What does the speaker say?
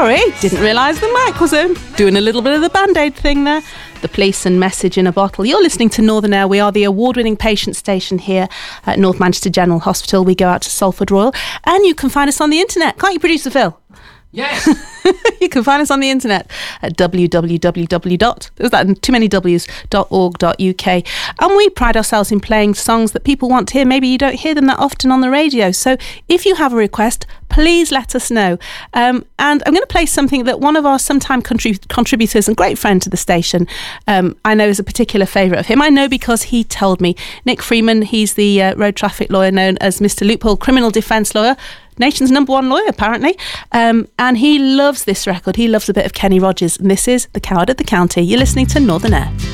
Sorry, didn't realise the mic was on. Doing a little bit of the Band-Aid thing there. The Police and Message in a Bottle. You're listening to Northern Air. We are the award-winning patient station here at North Manchester General Hospital. We go out to Salford Royal. And you can find us on the internet. Can't you, Producer Phil? Yes. You can find us on the internet at www.org.uk. And we pride ourselves in playing songs that people want to hear. Maybe you don't hear them that often on the radio. So if you have a request, please let us know. And I'm going to play something that one of our sometime contributors and great friend to the station, I know is a particular favourite of him. I know because he told me. Nick Freeman, he's the road traffic lawyer known as Mr. Loophole, criminal defence lawyer. Nation's #1 lawyer, apparently. And he loves this record. He loves a bit of Kenny Rogers. And this is The Coward of the County. You're listening to Northern Air.